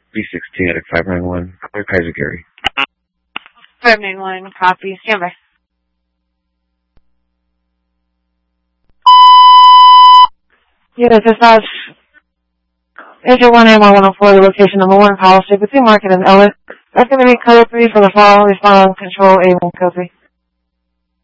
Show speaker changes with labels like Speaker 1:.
Speaker 1: B16 at 591. Kaiser Gary.
Speaker 2: 591, copy. Stand by.
Speaker 3: Yeah, dispatch. Agent 1A1104, the location number 1, Powell Street, between Market and Ellis. That's going to be code 3 for the fall. Respond control A1 code 3.